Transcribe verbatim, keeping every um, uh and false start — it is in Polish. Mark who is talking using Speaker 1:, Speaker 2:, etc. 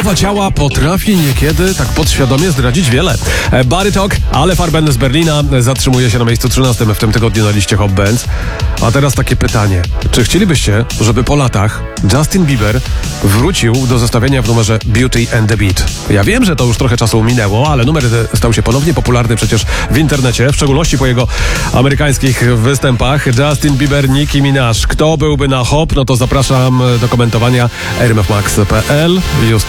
Speaker 1: Mowa ciała potrafi niekiedy tak podświadomie zdradzić wiele. Body Talk, ale Farben z Berlina zatrzymuje się na miejscu trzynastym w tym tygodniu na liście Hot Bands. A teraz takie pytanie. Czy chcielibyście, żeby po latach Justin Bieber wrócił do zestawienia w numerze Beauty and the Beat? Ja wiem, że to już trochę czasu minęło, ale numer stał się ponownie popularny przecież w internecie, w szczególności po jego amerykańskich występach. Justin Bieber, Nicki Minaj. Kto byłby na hop? No to zapraszam do komentowania r m f max kropka p l.